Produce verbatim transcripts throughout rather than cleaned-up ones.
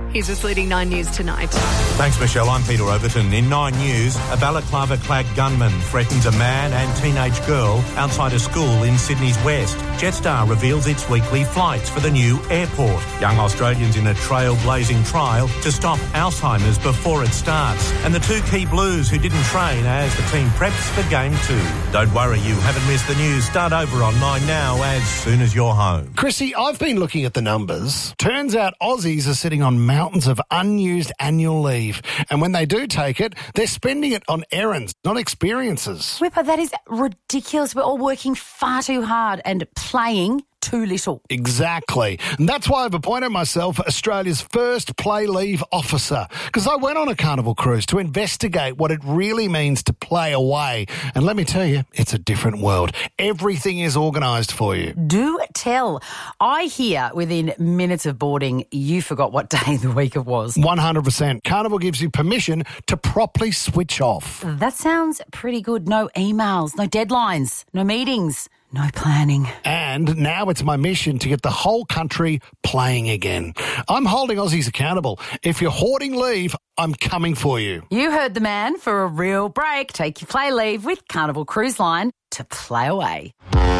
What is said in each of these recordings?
Here's this leading Nine News tonight. Thanks, Michelle. I'm Peter Overton. In Nine News, a balaclava-clad gunman threatens a man and teenage girl outside a school in Sydney's west. Jetstar reveals its weekly flights for the new airport. Young Australians in a trailblazing trial to stop Alzheimer's before it starts. And the two key Blues who didn't train as the team preps for Game two. Don't worry, you haven't missed the news. Start over on Nine now as soon as you're home. Chrissy, I've been looking at the numbers. Turns out Aussies are sitting on mountains of unused annual leave. And when they do take it, they're spending it on errands, not experiences. Whipper, that is ridiculous. We're all working far too hard and playing too little. Exactly. And that's why I've appointed myself Australia's first play leave officer, because I went on a carnival cruise to investigate what it really means to play away. And let me tell you, it's a different world. Everything is organised for you. Do tell. I hear within minutes of boarding, you forgot what day of the week it was. one hundred percent. Carnival gives you permission to properly switch off. That sounds pretty good. No emails, no deadlines, no meetings. No planning. And now it's my mission to get the whole country playing again. I'm holding Aussies accountable. If you're hoarding leave, I'm coming for you. You heard the man. For a real break, take your play leave with Carnival Cruise Line to play away.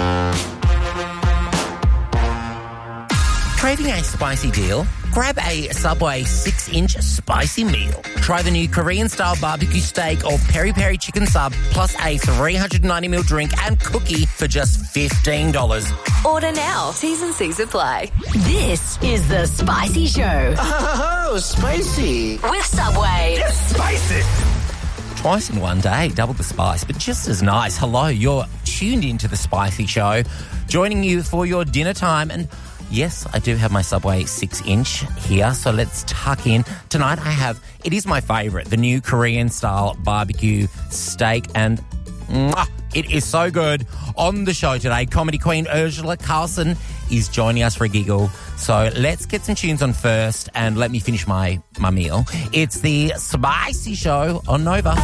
Craving a spicy deal? Grab a Subway six-inch spicy meal. Try the new Korean-style barbecue steak or peri-peri chicken sub plus a three hundred ninety milliliter drink and cookie for just fifteen dollars. Order now. T's and C's apply. This is The Spicy Show. Oh, spicy. With Subway. Yes, spicy. Twice in one day, double the spice, but just as nice. Hello, you're tuned into The Spicy Show, joining you for your dinner time. And yes, I do have my Subway six-inch here, so let's tuck in. Tonight I have, it is my favourite, the new Korean-style barbecue steak, and mwah, it is so good. On the show today, comedy queen Ursula Carlson is joining us for a giggle. So let's get some tunes on first and let me finish my, my meal. It's The Spicy Show on Nova.